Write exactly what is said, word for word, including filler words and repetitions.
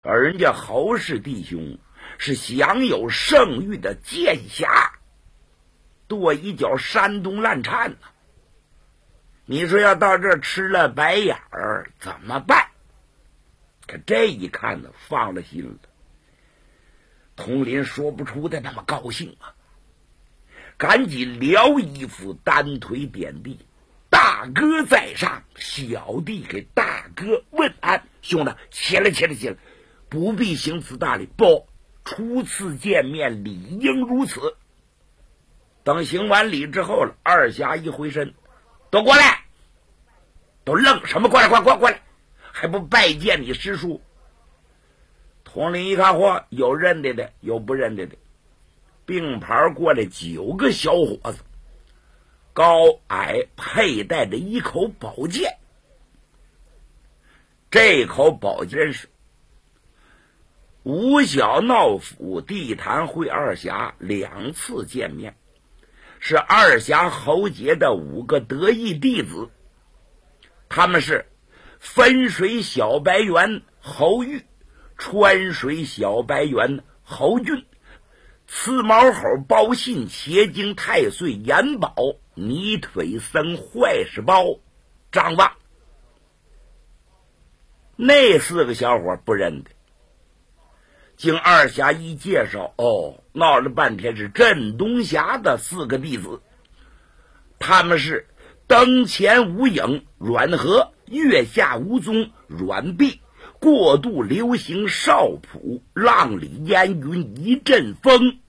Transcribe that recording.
而人家侯氏弟兄是享有盛誉的剑侠，跺一脚山东烂颤呢、啊。你说要到这儿吃了白眼儿怎么办？可这一看呢，放了心了。佟林说不出的那么高兴啊，赶紧撩衣服，单腿点地，大哥在上，小弟给大哥问安。兄弟，起来起来起来，不必行此大礼。不，初次见面，理应如此。等行完礼之后了，二侠一回身，都过来，都愣什么？过来，过来，过来，过来，还不拜见你师叔？佟林一看，嚯，有认得的，有不认得的，并排过来九个小伙子，高矮佩戴着一口宝剑。这口宝剑是吴小闹府地坛会二侠两次见面，是二侠侯杰的五个得意弟子，他们是分水小白猿侯玉、川水小白猿侯俊、刺毛猴包信、茄精太岁严宝、泥腿僧坏事包张望。那四个小伙不认得，经二侠一介绍，哦，闹了半天是镇东峡的四个弟子，他们是灯前无影阮和、月下无踪阮碧、过度流行少普、浪里烟云一阵风